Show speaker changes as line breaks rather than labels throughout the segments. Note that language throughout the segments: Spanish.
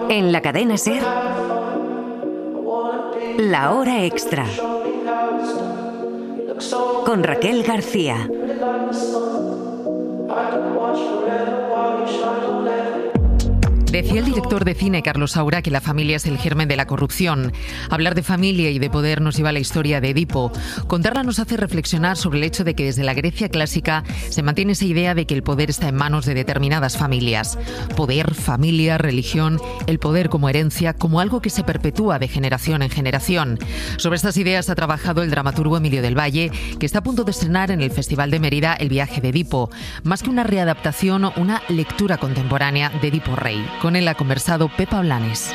En la cadena SER, La Hora Extra, con Raquel García.
Decía el director de cine Carlos Saura que la familia es el germen de la corrupción. Hablar de familia y de poder nos lleva a la historia de Edipo. Contarla nos hace reflexionar sobre el hecho de que desde la Grecia clásica se mantiene esa idea de que el poder está en manos de determinadas familias. Poder, familia, religión, el poder como herencia, como algo que se perpetúa de generación en generación. Sobre estas ideas ha trabajado el dramaturgo Emilio del Valle, que está a punto de estrenar en el Festival de Mérida El viaje de Edipo. Más que una readaptación, una lectura contemporánea de Edipo Rey. Con él ha conversado Pepa Blanes.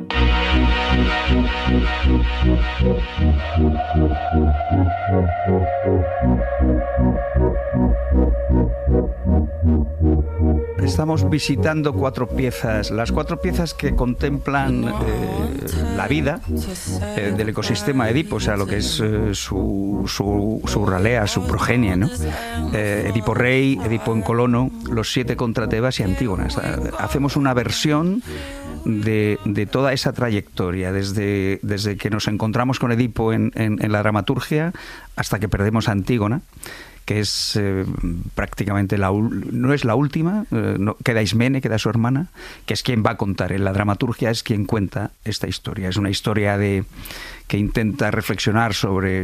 Estamos visitando las cuatro piezas que contemplan la vida del ecosistema de Edipo, o sea, lo que es su ralea, su progenie, ¿no? Edipo Rey, Edipo en Colono, los 7 contra Tebas y Antígona. Hacemos una versión de toda esa trayectoria, desde que nos encontramos con Edipo en la dramaturgia hasta que perdemos a Antígona, que es prácticamente no es la última, queda Ismene, queda su hermana, que es quien va a contar. En la dramaturgia es quien cuenta esta historia. Es una historia que intenta reflexionar sobre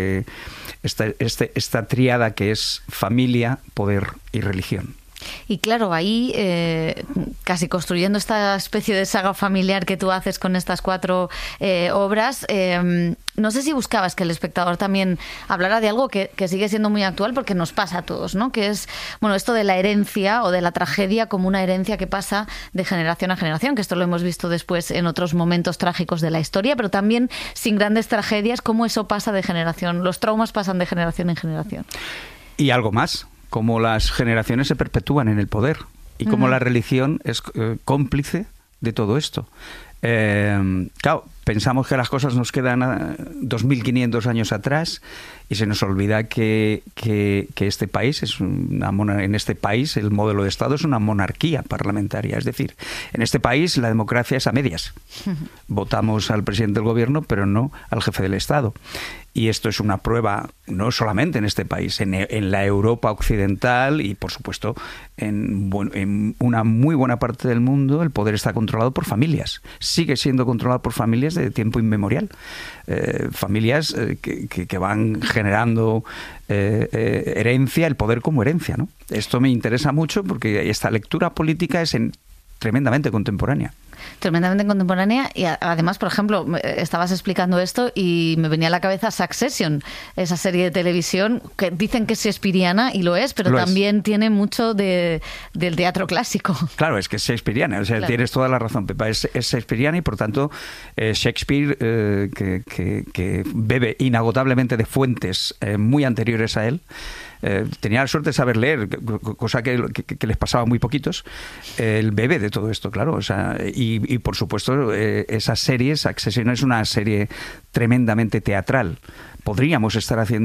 esta tríada que es familia, poder y religión.
Y claro, ahí casi construyendo esta especie de saga familiar que tú haces con estas 4 obras, no sé si buscabas que el espectador también hablara de algo que sigue siendo muy actual porque nos pasa a todos, ¿no? Que es, bueno, esto de la herencia o de la tragedia como una herencia que pasa de generación a generación, que esto lo hemos visto después en otros momentos trágicos de la historia, pero también sin grandes tragedias, cómo eso pasa de generación, los traumas pasan de generación en generación.
Y algo más, cómo las generaciones se perpetúan en el poder y cómo la religión es cómplice de todo esto. Claro, pensamos que las cosas nos quedan 2.500 años atrás y se nos olvida que este país en este país el modelo de Estado es una monarquía parlamentaria. Es decir, en este país la democracia es a medias. Votamos al presidente del gobierno, pero no al jefe del Estado. Y esto es una prueba, no solamente en este país, en la Europa occidental y, por supuesto, en una muy buena parte del mundo, el poder está controlado por familias. Sigue siendo controlado por familias de tiempo inmemorial. Familias que van generando herencia, el poder como herencia, ¿no? Esto me interesa mucho porque esta lectura política es tremendamente contemporánea.
Tremendamente contemporánea y además, por ejemplo, estabas explicando esto y me venía a la cabeza Succession, esa serie de televisión que dicen que es shakespeariana y lo es, pero también tiene mucho del teatro clásico. Claro,
es que es shakespeariana, o sea, claro. Tienes toda la razón, Pepa, es shakespeariana y por tanto Shakespeare que bebe inagotablemente de fuentes muy anteriores a él. Tenía la suerte de saber leer, cosa que les pasaba a muy poquitos. El bebé de todo esto, claro. O sea, y por supuesto, esa serie, Succession, es una serie tremendamente teatral. Podríamos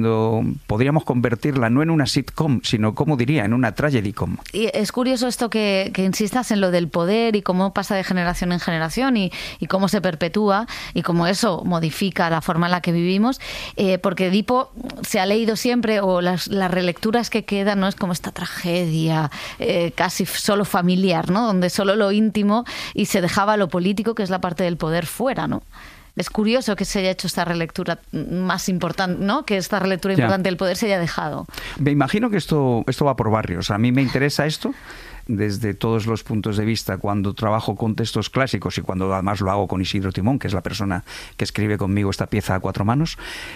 convertirla no en una sitcom, sino, como diría, en una tragedy-com.
Y es curioso esto que insistas en lo del poder y cómo pasa de generación en generación y cómo se perpetúa y cómo eso modifica la forma en la que vivimos, porque Edipo se ha leído siempre, o las relecturas que quedan, ¿no? Es como esta tragedia casi solo familiar, ¿no? Donde solo lo íntimo y se dejaba lo político, que es la parte del poder, fuera, ¿no? Es curioso que se haya hecho esta relectura más importante, ¿no? Que esta relectura importante del poder se haya dejado.
Me imagino que esto va por barrios. A mí me interesa esto desde todos los puntos de vista cuando trabajo con textos clásicos y cuando además lo hago con Isidro Timón, que es la persona que escribe conmigo esta pieza a 4 manos.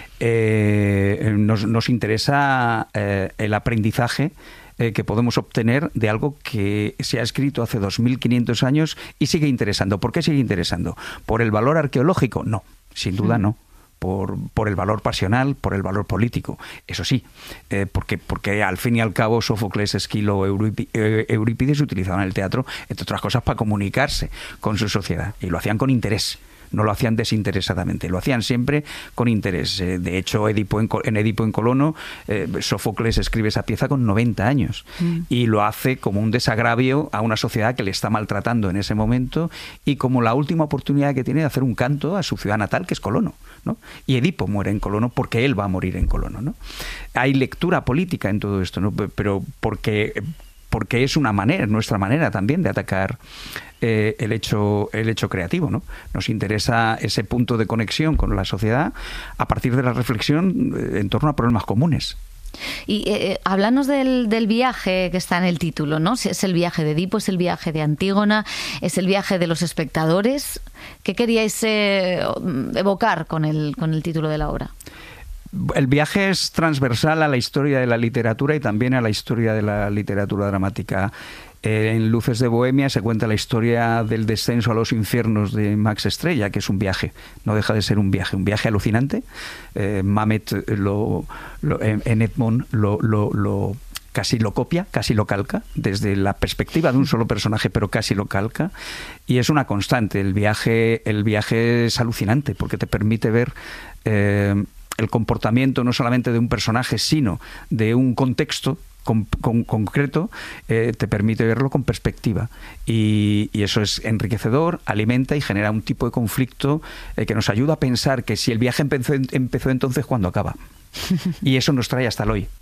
Nos interesa el aprendizaje que podemos obtener de algo que se ha escrito hace 2.500 años y sigue interesando. ¿Por qué sigue interesando? ¿Por el valor arqueológico? No, sin duda no. Por el valor pasional, por el valor político. Eso sí, porque al fin y al cabo Sófocles, Esquilo, Eurípides utilizaban el teatro, entre otras cosas, para comunicarse con su sociedad. Y lo hacían con interés. no lo hacían desinteresadamente, lo hacían siempre con interés. De hecho, en Edipo en Colono, Sófocles escribe esa pieza con 90 años y lo hace como un desagravio a una sociedad que le está maltratando en ese momento y como la última oportunidad que tiene de hacer un canto a su ciudad natal, que es Colono, ¿no? Y Edipo muere en Colono porque él va a morir en Colono, ¿no? Hay lectura política en todo esto, ¿no? Pero porque es nuestra manera también de atacar el hecho creativo, ¿no? Nos interesa ese punto de conexión con la sociedad a partir de la reflexión en torno a problemas comunes.
Y háblanos del viaje que está en el título, ¿no? Si es el viaje de Edipo, es el viaje de Antígona, es el viaje de los espectadores. ¿Qué queríais evocar con el título de la obra?
El viaje es transversal a la historia de la literatura y también a la historia de la literatura dramática. En Luces de Bohemia se cuenta la historia del descenso a los infiernos de Max Estrella, que es un viaje, no deja de ser un viaje alucinante. Mamet en Edmond casi lo copia, casi lo calca, desde la perspectiva de un solo personaje, pero casi lo calca, y es una constante. El viaje es alucinante porque te permite ver el comportamiento no solamente de un personaje, sino de un contexto concreto, te permite verlo con perspectiva y eso es enriquecedor, alimenta y genera un tipo de conflicto que nos ayuda a pensar que si el viaje empezó entonces, ¿cuándo acaba? Y eso nos trae hasta el hoy.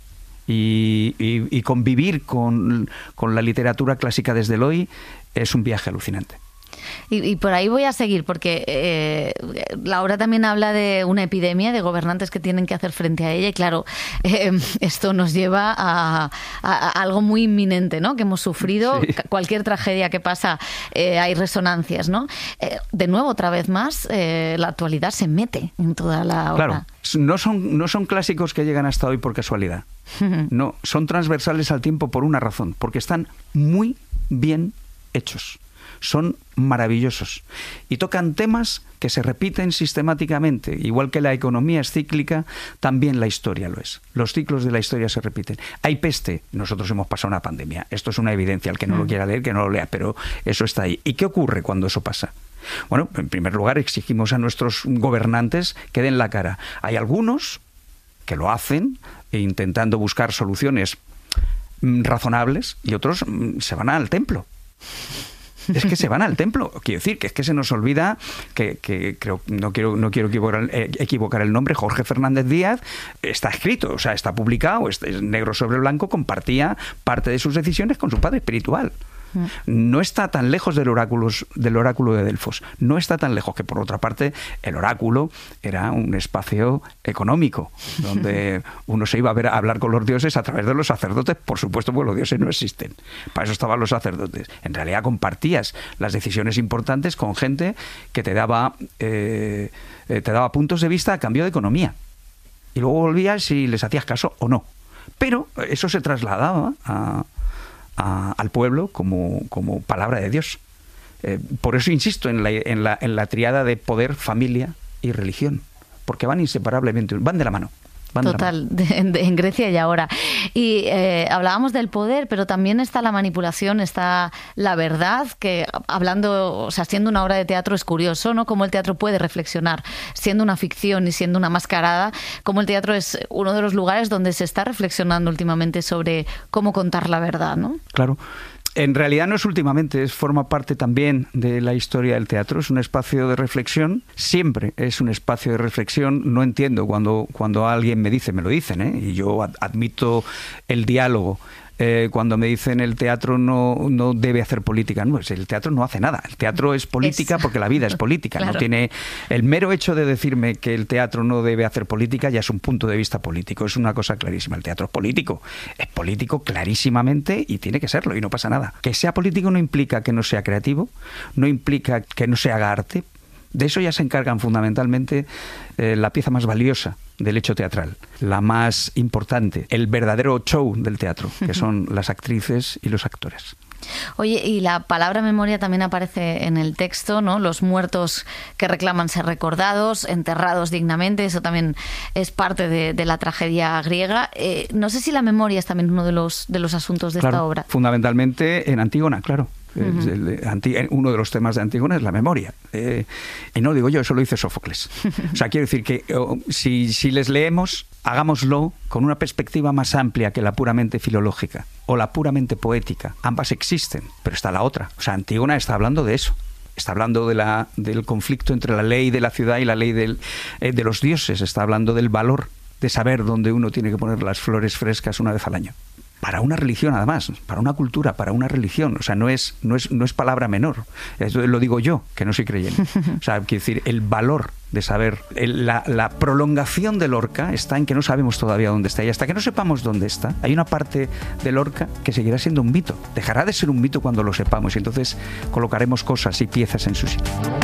Y convivir con la literatura clásica desde el hoy es un viaje alucinante.
Y por ahí voy a seguir, porque la obra también habla de una epidemia, de gobernantes que tienen que hacer frente a ella, y claro, esto nos lleva a algo muy inminente, ¿no? Que hemos sufrido. Sí. Cualquier tragedia que pasa, hay resonancias, ¿no? De nuevo, otra vez más, la actualidad se mete en toda la obra.
Claro, no son clásicos que llegan hasta hoy por casualidad. No, son transversales al tiempo por una razón, porque están muy bien hechos. Son maravillosos y tocan temas que se repiten sistemáticamente. Igual que la economía es cíclica, también la historia lo es. Los ciclos de la historia se repiten. Hay peste, nosotros hemos pasado una pandemia. Esto es una evidencia, el que no lo quiera leer, que no lo lea, pero eso está ahí. ¿Y qué ocurre cuando eso pasa? Bueno, en primer lugar, exigimos a nuestros gobernantes que den la cara. Hay algunos que lo hacen intentando buscar soluciones razonables y otros se van al templo. Es que se van al templo. Quiero decir que es que se nos olvida que creo, no quiero equivocar el nombre, Jorge Fernández Díaz, está escrito, o sea, está publicado, es negro sobre blanco, compartía parte de sus decisiones con su padre espiritual. No está tan lejos del oráculo de Delfos. No está tan lejos, que por otra parte el oráculo era un espacio económico donde uno se iba a hablar con los dioses a través de los sacerdotes, por supuesto, porque los dioses no existen. Para eso estaban los sacerdotes. En realidad compartías las decisiones importantes con gente que te daba puntos de vista a cambio de economía. Y luego volvías y les hacías caso o no. Pero eso se trasladaba al pueblo como palabra de Dios. Por eso insisto en la triada de poder, familia y religión, porque van inseparablemente, van de la mano.
Total, en Grecia y ahora. Y hablábamos del poder, pero también está la manipulación, está la verdad, que hablando, o sea, siendo una obra de teatro es curioso, ¿no? Cómo el teatro puede reflexionar, siendo una ficción y siendo una mascarada, cómo el teatro es uno de los lugares donde se está reflexionando últimamente sobre cómo contar la verdad, ¿no?
Claro. En realidad no es últimamente, forma parte también de la historia del teatro, es un espacio de reflexión, siempre es un espacio de reflexión. No entiendo cuando alguien me lo dicen, y yo admito el diálogo. Cuando me dicen el teatro no debe hacer política. No, el teatro no hace nada. El teatro es política porque la vida es política. Claro. No tiene el mero hecho de decirme que el teatro no debe hacer política ya es un punto de vista político. Es una cosa clarísima. El teatro es político clarísimamente y tiene que serlo y no pasa nada. Que sea político no implica que no sea creativo, no implica que no se haga arte. De eso ya se encargan fundamentalmente la pieza más valiosa del hecho teatral, la más importante, el verdadero show del teatro, que son las actrices y los actores.
Oye, y la palabra memoria también aparece en el texto, ¿no? Los muertos que reclaman ser recordados, enterrados dignamente, eso también es parte de la tragedia griega. No sé si la memoria es también uno de los asuntos de esta obra.
Fundamentalmente en Antígona, claro. Uno de los temas de Antígona es la memoria. Y no lo digo yo, eso lo dice Sófocles. O sea, quiero decir que si les leemos, hagámoslo con una perspectiva más amplia que la puramente filológica o la puramente poética. Ambas existen, pero está la otra. O sea, Antígona está hablando de eso. Está hablando del conflicto entre la ley de la ciudad y la ley de los dioses. Está hablando del valor de saber dónde uno tiene que poner las flores frescas una vez al año. Para una religión, además, para una cultura, para una religión. O sea, no es palabra menor. Eso lo digo yo, que no soy creyente. O sea, quiero decir, el valor de saber, la prolongación de Lorca está en que no sabemos todavía dónde está. Y hasta que no sepamos dónde está, hay una parte de Lorca que seguirá siendo un mito. Dejará de ser un mito cuando lo sepamos. Y entonces colocaremos cosas y piezas en su sitio.